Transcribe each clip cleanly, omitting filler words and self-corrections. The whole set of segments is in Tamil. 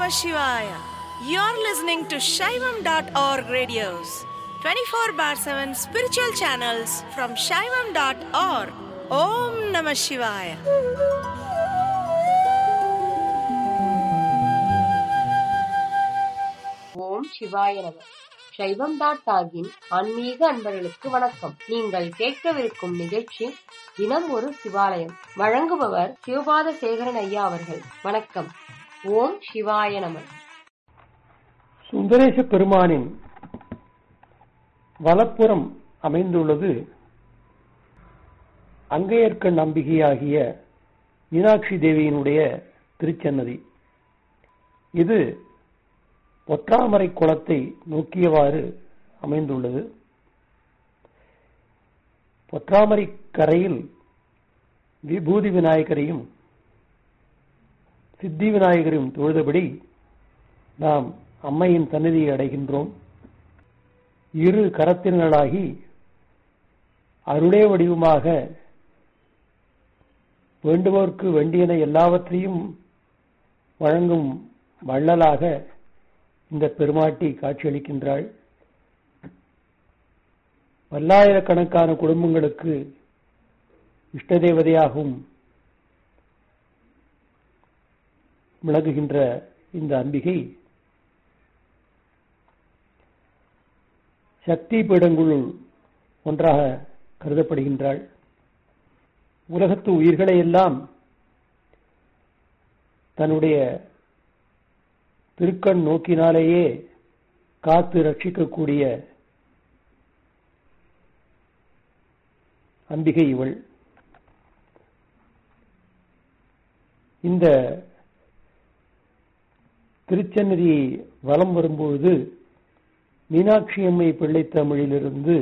Shivaya. You're listening to Shaivam.org radios, 24 bar 7 spiritual channels from Shaivam.org. Om Namah Shivaya. ஓம் சிவாய நம. சைவம் டாட் டாகின் ஆன்மீக அன்பர்களுக்கு வணக்கம். நீங்கள் கேட்கவிருக்கும் நிகழ்ச்சி தினம் ஒரு சிவாலயம். வழங்குபவர் சிவபாத சேகரன் ஐயா அவர்கள். வணக்கம். ஓம் சிவாய நம. சுந்தரேச பெருமானின் வலப்புறம் அமைந்துள்ளது அங்கையர்க்கண் அம்பிகையாகிய மீனாட்சி தேவியினுடைய திருச்சன்னதி. இது ஒற்றாமரை குளத்தை நோக்கியவாறு அமைந்துள்ளது. ஒற்றாமரை கரையில் விபூதி விநாயகரையும் சித்தி விநாயகரையும் தொழுதபடி நாம் அம்மையின் சன்னதியை அடைகின்றோம். இரு கரத்தினர்களாகி அருளே வடிவமாக வேண்டுவோர்க்கு வேண்டியன எல்லாவற்றையும் வழங்கும் வள்ளலாக இந்த பெருமாட்டி காட்சியளிக்கின்றாள். பல்லாயிரக்கணக்கான குடும்பங்களுக்கு இஷ்ட தேவதையாகவும் விளங்குகின்ற இந்த அம்பிகை சக்தி பீடங்களுள் ஒன்றாக கருதப்படுகின்றாள். உலகத்து உயிர்களை எல்லாம் தன்னுடைய திருக்கண் நோக்கினாலேயே காத்து ரட்சிக்கக்கூடிய அம்பிகை இவள். இந்த திருச்சன்னதியை வலம் வரும்பொழுது மீனாட்சி அம்மை பிள்ளை தமிழிலிருந்து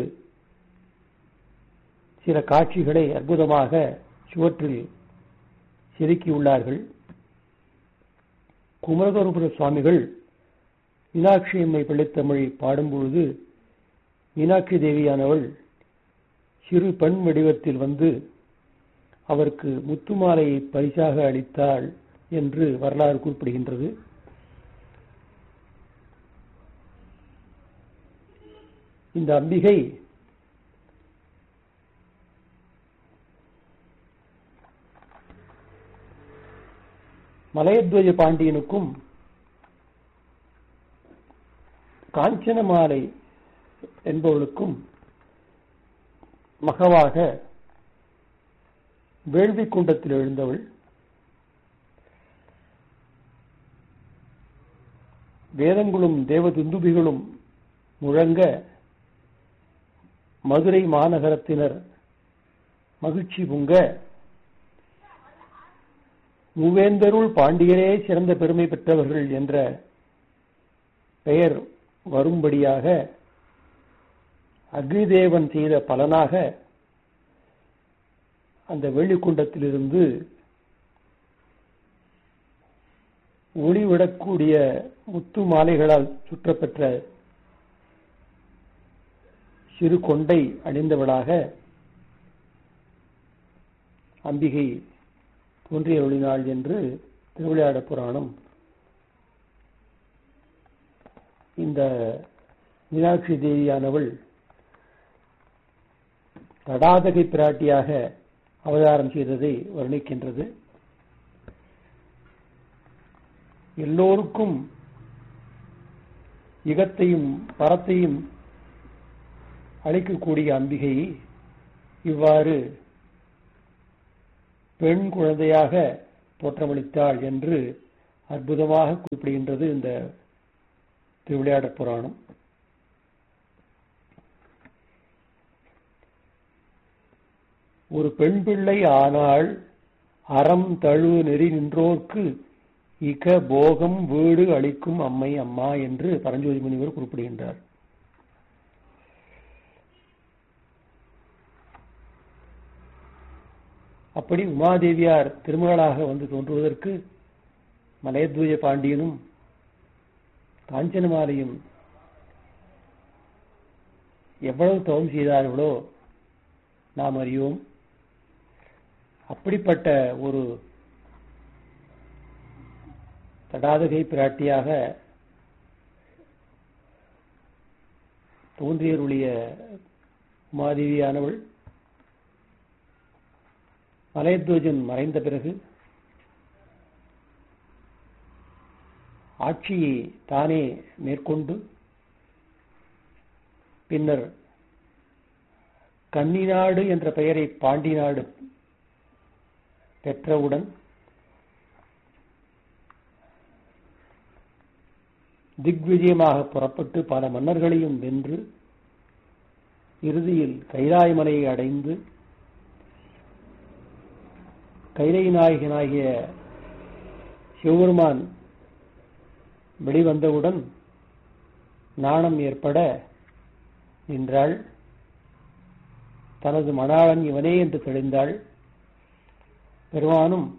சில காட்சிகளை அற்புதமாக சுவற்றில் செதுக்கியுள்ளார்கள். குமரகுருபுர சுவாமிகள் மீனாட்சி அம்மை பிள்ளைத்தமிழை பாடும்பொழுது மீனாட்சி தேவியானவள் சிறு பெண் வடிவத்தில் வந்து அவருக்கு முத்துமாலையை பரிசாக அளித்தாள் என்று வரலாறு குறிப்பிடுகின்றது. இந்த அம்பிகை மலையத்வஜ பாண்டியனுக்கும் காஞ்சனமாலை என்பவளுக்கும் மகவாக வேள்வி குண்டத்தில் எழுந்தவள். வேதங்களும் தேவதுந்துபிகளும் முழங்க மதுரை மாநகரத்தினர் மகிழ்ச்சி பொங்க மூவேந்தருள் பாண்டியரே சிறந்த பெருமை பெற்றவர்கள் என்ற பெயர் வரும்படியாக அக்னிதேவன் செய்த பலனாக அந்த வெள்ளிக்குண்டத்திலிருந்து ஒளிவிடக்கூடிய முத்து மாலைகளால் சுற்றப்பெற்ற சிறு கொண்டை அணிந்தவளாக அம்பிகை தோன்றிய ஒளிநாள் என்று திருவிளையாட புராணம் இந்த மீனாட்சி தேவியானவள் தடாதகை பிராட்டியாக அவதாரம் செய்ததை வர்ணிக்கின்றது. எல்லோருக்கும் இகத்தையும் பரத்தையும் அளிக்கக்கூடிய அம்பிகை இவ்வாறு பெண் குழந்தையாக தோற்றமளித்தாள் என்று அற்புதமாக குறிப்பிடுகின்றது இந்த திருவிளையாட புராணம். ஒரு பெண் பிள்ளை ஆனால் அறம் தழு நெறி நின்றோர்க்கு இக போகம் வீடு அளிக்கும் அம்மை அம்மா என்று பரஞ்சோதி முனிவர் குறிப்பிடுகின்றார். அப்படி உமாதேவியார் திருமகளாக வந்து தோன்றுவதற்கு மலையத்வஜ பாண்டியனும் காஞ்சனமாலையும் எவ்வளவு தவம் செய்தார்களோ நாம் அறியோம். அப்படிப்பட்ட ஒரு தடாதகை பிராட்டியாக தோன்றியருடைய உமாதேவியானவள் மலையத்வஜன் மறைந்த பிறகு ஆட்சியை தானே மேற்கொண்டு பின்னர் கன்னிநாடு என்ற பெயரை பாண்டி நாடு பெற்றவுடன் திக்விஜயமாக புறப்பட்டு பல மன்னர்களையும் வென்று இறுதியில் கைலாய மலையை அடைந்து கைலை நாயகனாகிய சிவபெருமான் வெளிவந்தவுடன் நாணம் ஏற்பட நின்றாள். தனது மணாளன் இவனே என்று தெளிந்தாள். பெருமானும்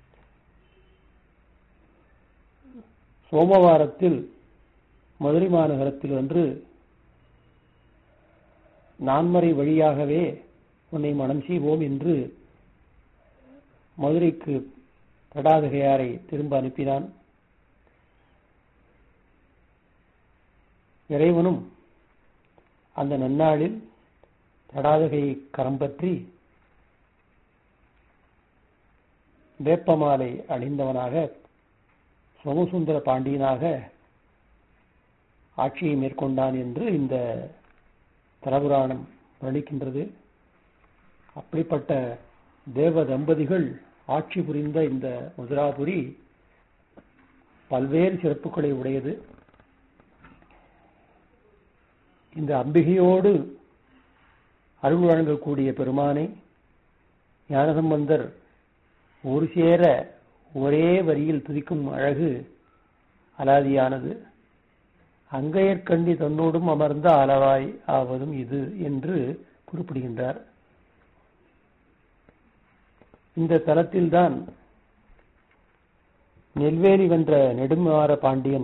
சோமவாரத்தில் மதுரை மாநகரத்தில் அன்று நான்மறை வழியாகவே உன்னை மனம் செய்வோம் என்று மதுரைக்கு தடாதகையாரை திரும்ப அனுப்பினான். இறைவனும் அந்த நன்னாளில் தடாதகையை கரம் பற்றி வேப்பமாலை அணிந்தவனாக சோமசுந்தர பாண்டியனாக ஆட்சியை மேற்கொண்டான் என்று இந்த தலபுராணம் வர்ணிக்கின்றது. அப்படிப்பட்ட தேவ தம்பதிகள் ஆட்சி புரிந்த இந்த மதுராபுரி பல்வேறு சிறப்புகளை உடையது. இந்த அம்பிகையோடு அருள் வழங்கக்கூடிய பெருமானை ஞானசம்பந்தர் ஒரு சேர ஒரே வரியில் துதிக்கும் அழகு அலாதியானது. அங்கையர்கண்டி தன்னோடும் அமர்ந்த அளவாய் ஆவதும் இது என்று குறிப்பிடுகின்றார். இந்த தலத்தில்தான் நெல்வேலி வென்ற நெடுமாற பாண்டியன்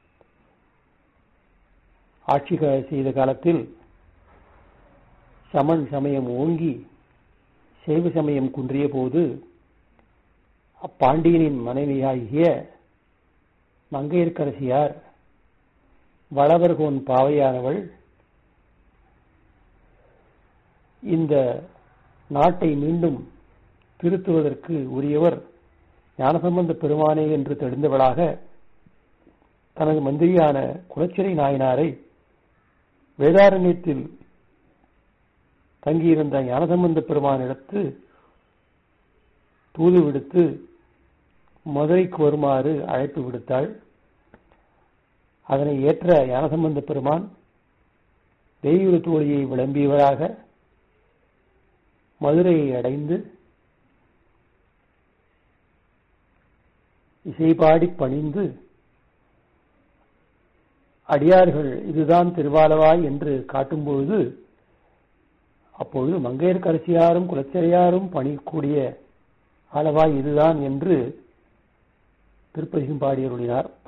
ஆட்சி செய்த காலத்தில் சமண் சமயம் ஓங்கி சைவ சமயம் குன்றிய போது அப்பாண்டியனின் மனைவியாகிய மங்கையர்க்கரசியார் வளவர்கோன் பாவையானவள் இந்த நாட்டை மீண்டும் திருத்துவதற்கு உரியவர் ஞானசம்பந்த பெருமானே என்று தெரிந்தவளாக தனது மந்திரியான குலச்சிறை நாயனாரை வேதாரண்யத்தில் தங்கியிருந்த ஞானசம்பந்த பெருமானிடத்து தூது விடுத்து மதுரைக்கு வருமாறு அழைப்பு விடுத்தாள். அதனை ஏற்ற ஞானசம்பந்த பெருமான் தேயூர தோழியை விளம்பியவராக மதுரையை அடைந்து இசைபாடி பணிந்து அடியார்கள் இதுதான் திருவாலவாய் என்று காட்டும்பொழுது அப்பொழுது மங்கையர்க்கரசியாரும் குலச்சிறையாரும் பணிக்கூடிய ஆலவாய் இதுதான் என்று திருப்பதிகம் பாடி அருளினார்.